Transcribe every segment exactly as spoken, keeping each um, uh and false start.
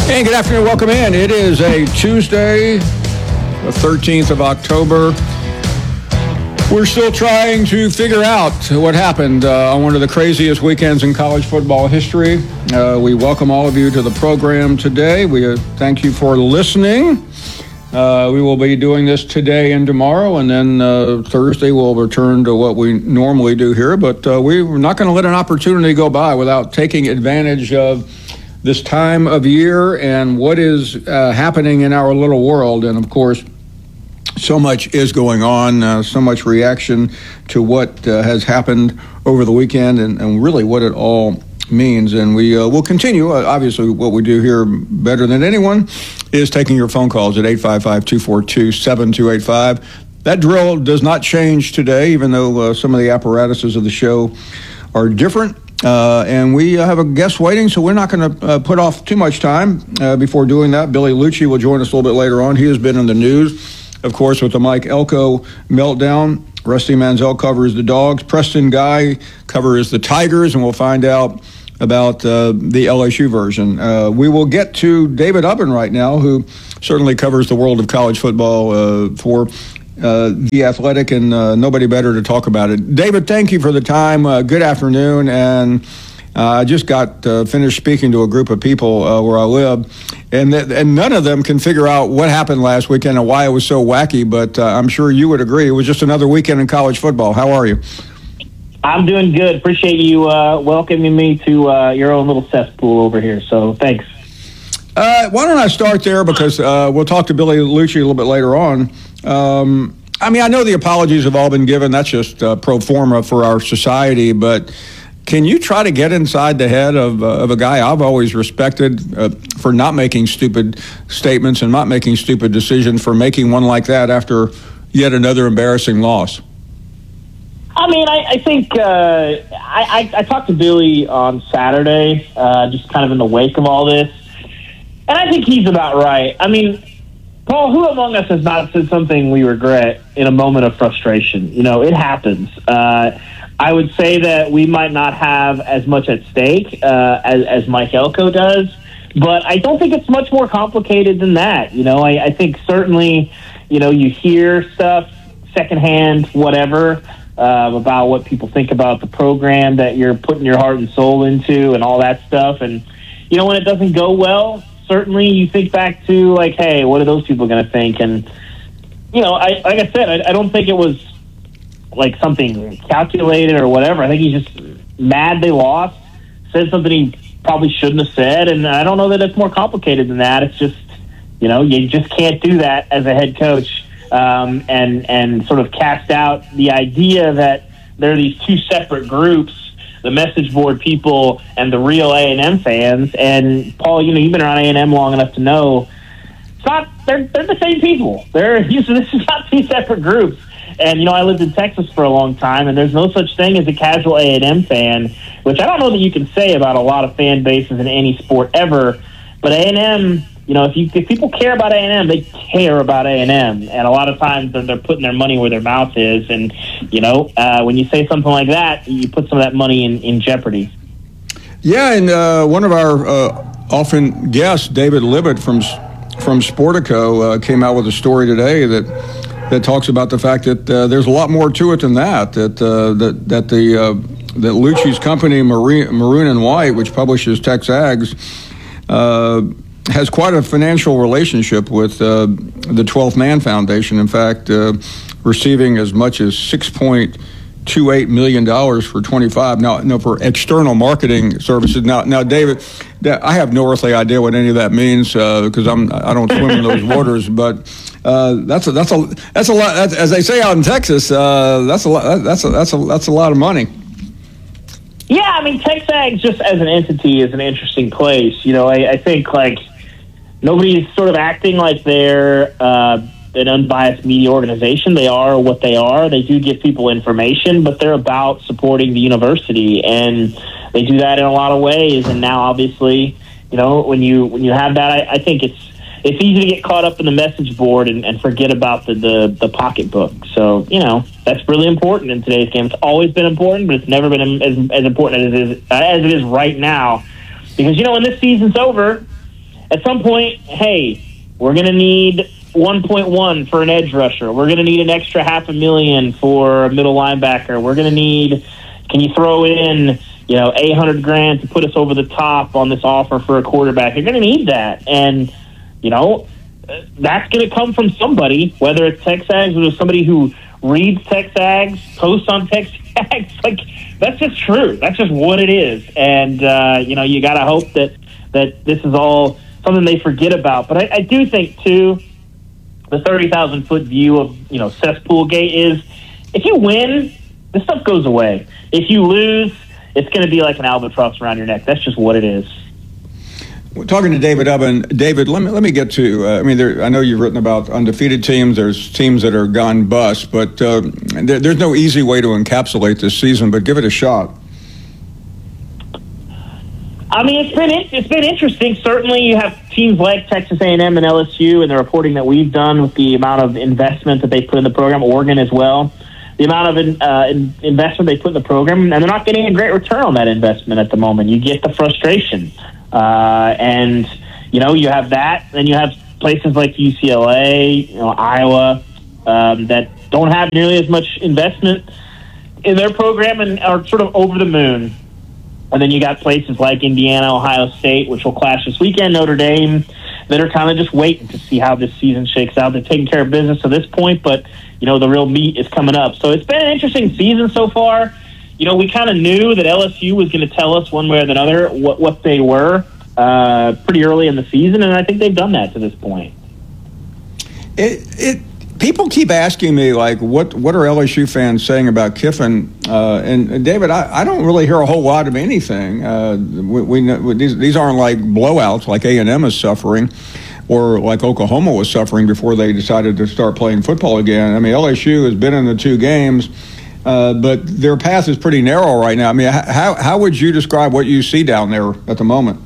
Hey, good afternoon. Welcome in. It is a Tuesday, the thirteenth of October. We're still trying to figure out what happened uh, on one of the craziest weekends in college football history. Uh, we welcome all of you to the program today. We uh, thank you for listening. Uh, we will be doing this today and tomorrow, and then uh, Thursday we'll return to what we normally do here. But uh, we're not going to let an opportunity go by without taking advantage of this time of year and what is uh, happening in our little world. And, of course, so much is going on, uh, so much reaction to what uh, has happened over the weekend and, and really what it all means. And we uh, will continue. Uh, obviously, what we do here better than anyone is taking your phone calls at eight five five, two four two, seven two eight five. That drill does not change today, even though uh, some of the apparatuses of the show are different. Uh, and we uh, have a guest waiting, so we're not going to uh, put off too much time uh, before doing that. Billy Liucci will join us a little bit later on. He has been in the news, of course, with the Mike Elko meltdown. Rusty Manziel covers the Dogs. Preston Guy covers the Tigers, and we'll find out about uh, the L S U version. Uh, we will get to David Ubben right now, who certainly covers the world of college football uh, for uh, The Athletic, and uh, nobody better to talk about it. David, thank you for the time. Uh, good afternoon. And uh, I just got uh, finished speaking to a group of people uh, where I live, and th- and none of them can figure out what happened last weekend and why it was so wacky, but uh, I'm sure you would agree. It was just another weekend in college football. How are you? I'm doing good. Appreciate you uh, welcoming me to uh, your own little cesspool over here. So thanks. Uh, why don't I start there, because uh, we'll talk to Billy Liucci a little bit later on. Um, I mean, I know the apologies have all been given. That's just uh, pro forma for our society. But can you try to get inside the head of, uh, of a guy I've always respected uh, for not making stupid statements and not making stupid decisions, for making one like that after yet another embarrassing loss? I mean, I, I think uh, I, I, I talked to Billy on Saturday, uh, just kind of in the wake of all this, and I think he's about right. I mean, Paul, who among us has not said something we regret in a moment of frustration? You know, it happens. Uh, I would say that we might not have as much at stake uh, as, as Mike Elko does, but I don't think it's much more complicated than that. You know, I, I think certainly, you know, you hear stuff secondhand, whatever, Uh, about what people think about the program that you're putting your heart and soul into and all that stuff. And, you know, when it doesn't go well, certainly you think back to, like, hey, what are those people going to think? And, you know, I, like I said, I, I don't think it was, like, something calculated or whatever. I think he's just mad they lost, said something he probably shouldn't have said. And I don't know that it's more complicated than that. It's just, you know, you just can't do that as a head coach. Um, and and sort of cast out the idea that there are these two separate groups, the message board people and the real A and M fans. And, Paul, you know, you've been around A and M long enough to know it's not, they're, they're the same people. They're, this is not two separate groups. And, you know, I lived in Texas for a long time, and there's no such thing as a casual A and M fan, which I don't know that you can say about a lot of fan bases in any sport ever. But A and M, you know, if you if people care about A and M, they care about A and M, and a lot of times they're, they're putting their money where their mouth is. And you know, uh, when you say something like that, you put some of that money in, in jeopardy. Yeah, and uh, one of our uh, often guests, David Libet from from Sportico, uh, came out with a story today that that talks about the fact that uh, there's a lot more to it than that. That uh, that that the uh, that Liucci's company, Maroon, Maroon and White, which publishes TexAgs, uh, has quite a financial relationship with uh, the twelfth Man Foundation. In fact, uh, receiving as much as six point two eight million dollars for twenty-five. Now, no, for external marketing services. Now, now, David, I have no earthly idea what any of that means because uh, I'm I don't swim in those waters. But uh, that's a that's a that's a lot. That's, as they say out in Texas, uh, that's a lot. That's a that's a that's a lot of money. Yeah, I mean, TexAgs just as an entity is an interesting place. You know, I, I think like. Nobody's sort of acting like they're uh, an unbiased media organization. They are what they are. They do give people information, but they're about supporting the university, and they do that in a lot of ways. And now, obviously, you know, when you when you have that, I, I think it's it's easy to get caught up in the message board and, and forget about the, the, the pocketbook. So, you know, that's really important in today's game. It's always been important, but it's never been as, as important as it is, as it is right now. Because, you know, when this season's over, at some point, hey, we're going to need one point one for an edge rusher. We're going to need an extra half a million for a middle linebacker. We're going to need, can you throw in, you know, eight hundred grand to put us over the top on this offer for a quarterback? You're going to need that. And, you know, that's going to come from somebody, whether it's TexAgs or somebody who reads TexAgs, posts on TexAgs. Like, that's just true. That's just what it is. And, uh, you know, you got to hope that, that this is all something they forget about. But I, I do think, too, the thirty thousand foot view of, you know, cesspool gate is, if you win, this stuff goes away. If you lose, it's going to be like an albatross around your neck. That's just what it is. We're talking to David Ubben. David, let me let me get to. Uh, I mean, there, I know you've written about undefeated teams. There's teams that are gone bust, but uh, there, there's no easy way to encapsulate this season. But give it a shot. I mean, it's been it's been interesting. Certainly, you have teams like Texas A and M and L S U, and the reporting that we've done with the amount of investment that they put in the program. Oregon as well, the amount of uh, in, investment they put in the program, and they're not getting a great return on that investment at the moment. You get the frustration, uh, and you know you have that. Then you have places like U C L A, you know, Iowa, um, that don't have nearly as much investment in their program and are sort of over the moon. And then you got places like Indiana, Ohio State, which will clash this weekend, Notre Dame, that are kind of just waiting to see how this season shakes out. They're taking care of business to this point, but, you know, the real meat is coming up. So it's been an interesting season so far. You know, we kind of knew that L S U was going to tell us one way or another what, what they were uh, pretty early in the season, and I think they've done that to this point. It, it people keep asking me, like, what what are L S U fans saying about Kiffin? Uh, and, and David, I, I don't really hear a whole lot of anything. Uh, we, we know, these these aren't like blowouts like A and M is suffering, or like Oklahoma was suffering before they decided to start playing football again. I mean, L S U has been in the two games, uh, but their path is pretty narrow right now. I mean, how how would you describe what you see down there at the moment?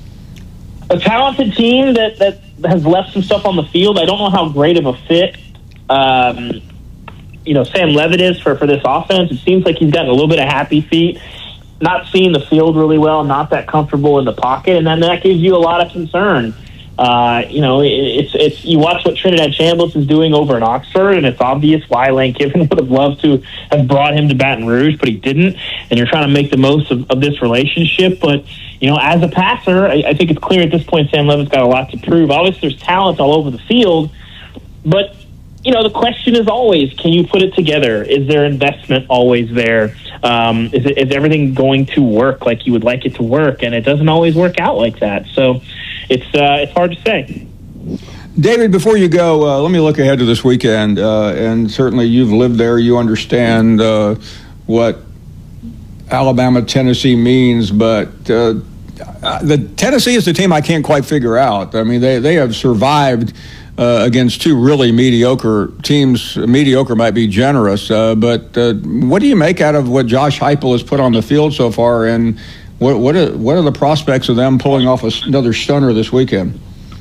A talented team that, that has left some stuff on the field. I don't know how great of a fit Um, you know, Sam Levitt is for, for this offense. It seems like he's gotten a little bit of happy feet, not seeing the field really well, not that comfortable in the pocket, and then that gives you a lot of concern. Uh, you know, it, it's it's you watch what Trinidad Chambliss is doing over in Oxford, and it's obvious why Lane Kiffin would have loved to have brought him to Baton Rouge, but he didn't, and you're trying to make the most of, of this relationship. But, you know, as a passer, I, I think it's clear at this point Sam Levitt's got a lot to prove. Obviously, there's talent all over the field, but you know, the question is always, can you put it together? Is there investment always there? Um, is, it, is everything going to work like you would like it to work? And it doesn't always work out like that. So it's uh, it's hard to say. David, before you go, uh, let me look ahead to this weekend. Uh, and certainly you've lived there. You understand uh, what Alabama, Tennessee means. But uh, the Tennessee is the team I can't quite figure out. I mean, they, they have survived Uh, against two really mediocre teams. Mediocre might be generous, uh, but uh, what do you make out of what Josh Heupel has put on the field so far, and what what are, what are the prospects of them pulling off a, another stunner this weekend?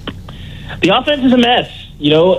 The offense is a mess. You know,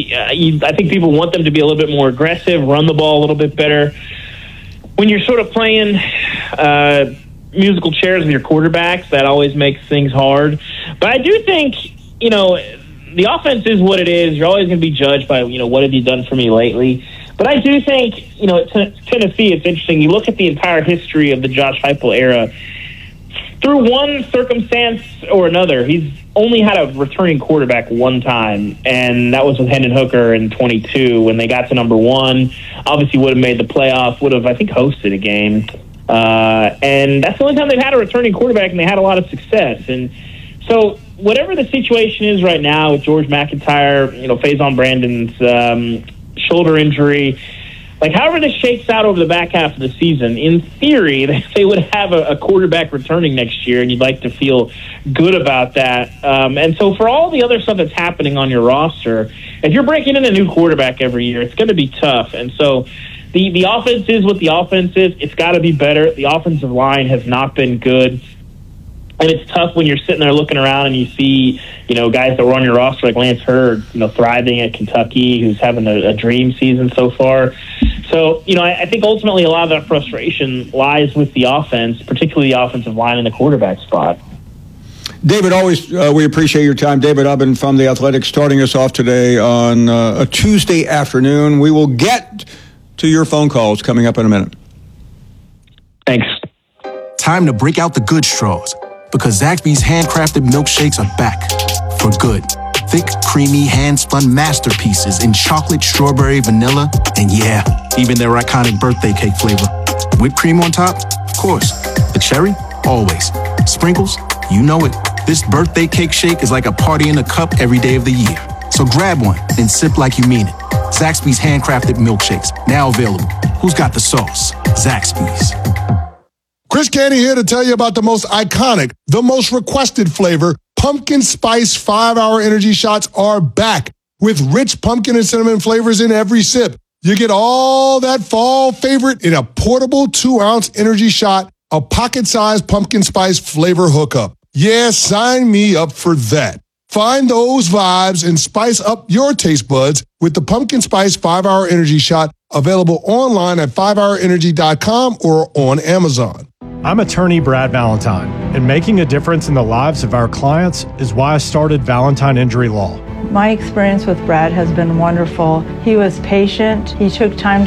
I think people want them to be a little bit more aggressive, run the ball a little bit better. When you're sort of playing uh, musical chairs with your quarterbacks, that always makes things hard. But I do think, you know, the offense is what it is. You're always going to be judged by, you know, what have you done for me lately? But I do think, you know, at t- Tennessee, it's interesting. You look at the entire history of the Josh Heupel era. Through one circumstance or another, he's only had a returning quarterback one time, and that was with Hendon Hooker in twenty-two when they got to number one. Obviously would have made the playoff, would have, I think, hosted a game. Uh, and that's the only time they've had a returning quarterback, and they had a lot of success. And so whatever the situation is right now with George McIntyre, you know, Faison Brandon's um, shoulder injury, like however this shakes out over the back half of the season, in theory, they would have a, a quarterback returning next year, and you'd like to feel good about that. Um, and so for all the other stuff that's happening on your roster, if you're breaking in a new quarterback every year, it's going to be tough. And so the, the offense is what the offense is. It's got to be better. The offensive line has not been good. And it's tough when you're sitting there looking around and you see, you know, guys that were on your roster like Lance Hurd, you know, thriving at Kentucky, who's having a, a dream season so far. So, you know, I, I think ultimately a lot of that frustration lies with the offense, particularly the offensive line and the quarterback spot. David, always uh, we appreciate your time. David Ubben from The Athletic starting us off today on uh, a Tuesday afternoon. We will get to your phone calls coming up in a minute. Thanks. Time to break out the good straws, because Zaxby's handcrafted milkshakes are back for good. Thick, creamy, hand-spun masterpieces in chocolate, strawberry, vanilla, and yeah, even their iconic birthday cake flavor. Whipped cream on top? Of course. The cherry? Always. Sprinkles? You know it. This birthday cake shake is like a party in a cup every day of the year. So grab one and sip like you mean it. Zaxby's handcrafted milkshakes, now available. Who's got the sauce? Zaxby's. Chris Canty here to tell you about the most iconic, the most requested flavor. Pumpkin Spice five-hour energy shots are back with rich pumpkin and cinnamon flavors in every sip. You get all that fall favorite in a portable two-ounce energy shot, a pocket-sized pumpkin spice flavor hookup. Yeah, sign me up for that. Find those vibes and spice up your taste buds with the Pumpkin Spice five-hour energy shot, available online at five hour energy dot com or on Amazon. I'm attorney Brad Valentine, and making a difference in the lives of our clients is why I started Valentine Injury Law. My experience with Brad has been wonderful. He was patient. He took time